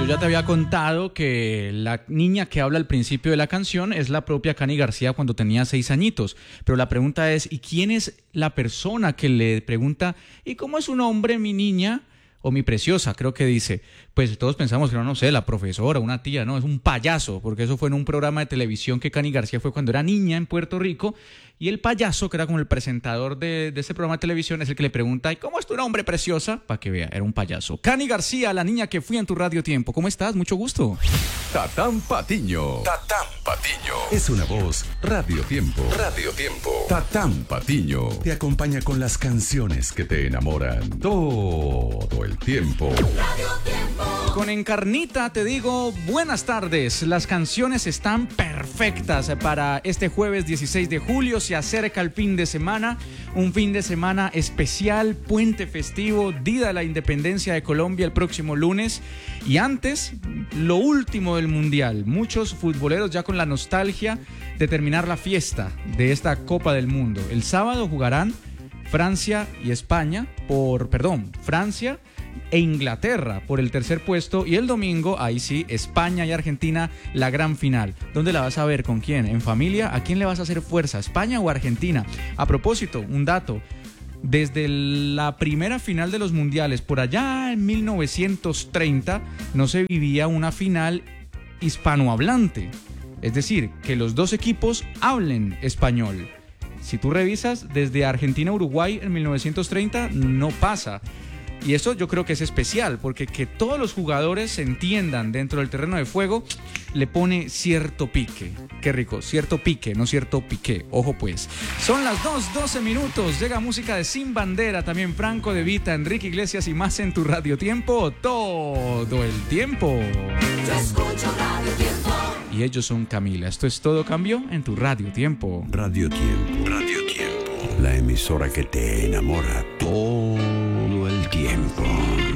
Yo ya te había contado que la niña que habla al principio de la canción es la propia Cani García cuando tenía 6 añitos. Pero la pregunta es, ¿y quién es la persona que le pregunta, ¿y cómo es su nombre, mi niña? O mi preciosa, creo que dice. Pues todos pensamos que no sé, la profesora, una tía, no, es un payaso, porque eso fue en un programa de televisión que Cani García fue cuando era niña en Puerto Rico, y el payaso, que era como el presentador de ese programa de televisión, es el que le pregunta, ¿y cómo es tu nombre, preciosa? Para que vea, era un payaso. Cani García, la niña que fui en tu Radio Tiempo. ¿Cómo estás? Mucho gusto. Tatán Patiño. Tatán Patiño. Es una voz Radio Tiempo. Radio Tiempo. Tatán Patiño te acompaña con las canciones que te enamoran todo el tiempo. Radio Tiempo. Con Encarnita te digo buenas tardes. Las canciones están perfectas para este jueves 16 de julio. Se acerca el fin de semana, un fin de semana especial, puente festivo, Día de la Independencia de Colombia el próximo lunes. Y antes, lo último del Mundial. Muchos futboleros ya con la nostalgia de terminar la fiesta de esta Copa del Mundo. El sábado jugarán Francia e Inglaterra por el tercer puesto, y el domingo, ahí sí, España y Argentina, la gran final. ¿Dónde la vas a ver? ¿Con quién? ¿En familia? ¿A quién le vas a hacer fuerza? ¿España o Argentina? A propósito, un dato. Desde la primera final de los mundiales, por allá en 1930, no se vivía una final hispanohablante. Es decir, que los dos equipos hablen español. Si tú revisas, desde Argentina a Uruguay en 1930 no pasa. Y eso yo creo que es especial, porque que todos los jugadores se entiendan dentro del terreno de juego le pone cierto pique. Qué rico, cierto pique, no cierto piqué. Ojo pues. Son las 2:12 minutos. Llega música de Sin Bandera, también Franco De Vita, Enrique Iglesias y más en tu Radio Tiempo todo el tiempo. Yo escucho Radio Tiempo. Y ellos son Camila. Esto es Todo Cambió en tu Radio Tiempo. Radio Tiempo. Radio Tiempo. La emisora que te enamora todo el tiempo.